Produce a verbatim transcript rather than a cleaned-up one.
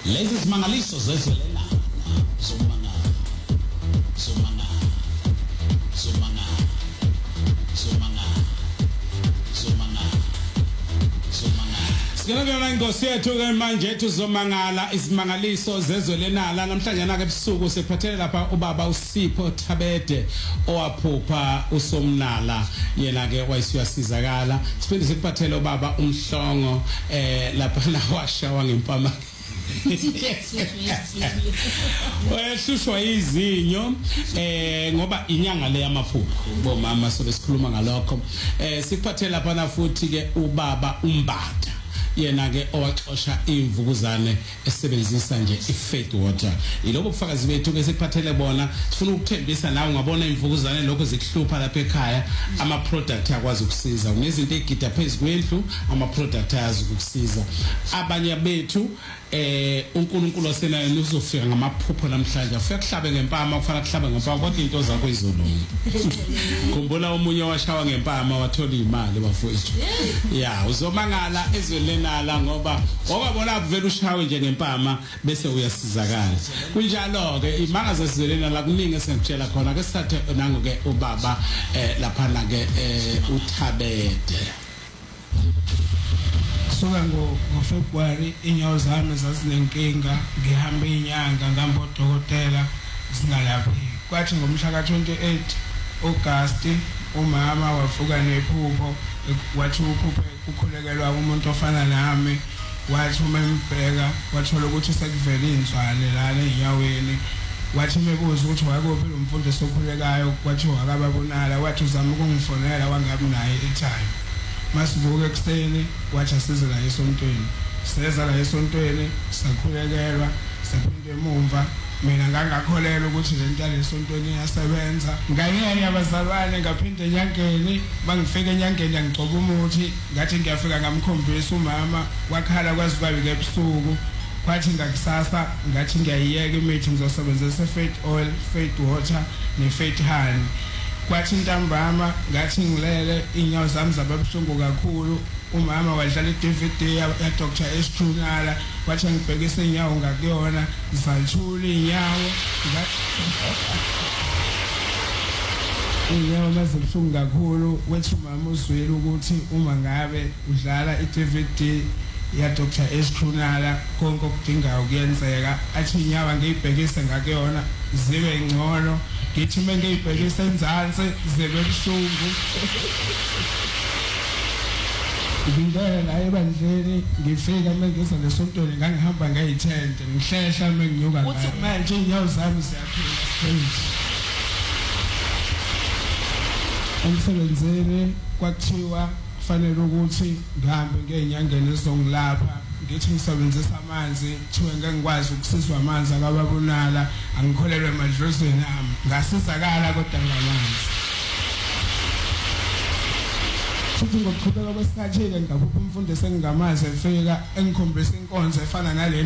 lezi simangaliso zezwelena zomanga zomanga zomanga zomanga zomanga zomanga Sikelekela inkosi yethu ke manje tuzomangala isimangaliso zezwelena namhlanje na ke ebusuku sephathele lapha ubaba uSipho Thabede owaphupha uSomnala yena ke wayisiyasizakala siphinde sikuphathele ubaba uMhlongo eh lapha na washawa ngempama Wehlushwa izinyo eh ngoba inyanga le yamaphupho bomama so besikhuluma ngalokho eh sikuphathele lapha na futhi ke ubaba uMbatha yena ke owaxosha imvukuzane esebenzisa nje iFaith Water ilobo bufakazi bethu ke sikuphathele bona sifuna ukuthembisa nawe ungabona imvukuzane lokho zikuhlupha lapha ekhaya ama product akwazi ukusiza unezinto egida phezulu kwendlu ama product ayazi ukusiza abanye bethu eh uNkulunkulu osenayo uzofika ngamaphupho namhlanje ufika kuhlabe ngempama kufanele kuhlabe ngempama kodwa into zakho izolunga khumbula omunye washawa ngempama wathola imali bafowethu ya uzomangala ezwelenala ngoba wababona vele ushawe nje ngempama bese uyasizakala kunjalo ke imanga zezwelenala kuningi esengitshela khona ke sithathe nango ke ubaba eh lapha na ke uThabede Soka ngo February inyawo zami zazinenkinga ngihamba inyanga ngamba odokotela singalaphi kwathi ngomhla ka twenty-eight August umama wavuka nephupho wathi uphuphe ukukhulekelwa umuntu ofana nami wathi uma embheka wathola ukuthi sekuvele inzwane lana enyaweni wathi mebuza ukuthi wakuphi lo mfundo sokhulekayo kwathi wakababonala wathi uzama ukungifonela wangabi naye etime masibuke ekseni wathi asize la esontweni seza la esontweni sakhulekelwa saphinde emumva mina ngangakholela ukuthi le nto lesontweni iyasebenza ngayena abazalwane ngaphinde enyangeni bangifike enyangeni ngigcoba umuthi ngathi ngiyafika ngamkhombisa umama wakhala kwazi kwabi ngebusuku kwathi ngakusasa ngathi ngiyayiyeka imithi ngizosebenzisa Faith Oil, Faith Water ne Faith Honey kwathi ntambama ngathi ngilele inyawo zami zababuhlungu kakhulu umama wadlala iD V D ya Doctor Estrunala wathi ngibhekise inyawo ngakuyona zalithula inyawo inyawo mazibuhlungu kakhulu wethi umama uzwile ukuthi uma ngabe udlala iD V D ya Doctor Estrunala konke okudinga ukuyenzeka athi inyawo ngiyibhekise ngakuyona zibe ngcono ngithi mengiyibhekisa enzansi zibe buhlungu ngindele la ebandleni ngifika mengisa lesontweni ngangihamba ngayithente ngihlehla menginyuka uthi manje inyawo zami ziyaphila straight emsebenzini kwakuthiwa kufanele ukuthi ngihambe ngeenyangeni ezongilapha ngithi ngisebenzisa amanzi kuthiwe ngeke ngikwazi ukusizwa amanzi akababonala angikholelwe emadlozweni ami ngasizakala kodwa ngamanzi futhi ngokuqhubeka kwesikhathi ke ngaphupha umfundi sengingamazi efika engikhombisa inkonzo efana nale